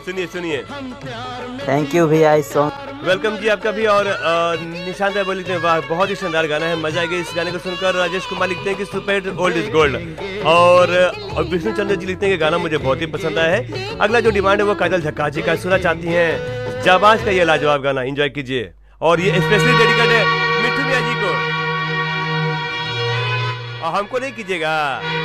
सुनिए सुनिए। Thank you भैया इस सॉन्ग। वेलकम जी आपका भी। और निशांत भाई लिखते हैं वाह बहुत ही शानदार गाना है, मजा आएगा इस गाने को सुनकर। राजेश कुमार लिखते हैं कि super hit old is gold. और विष्णु चंद्र जी लिखते हैं कि गाना मुझे बहुत ही पसंद आया है। अगला जो डिमांड है वो काजल झक्काजी का सुनना चाहती हैं जाबाज का ये लाजवाब गाना, एंजॉय कीजिए। और ये स्पेशली डेडिकेट है मिठू भैया जी को, और हमको नहीं कीजिएगा।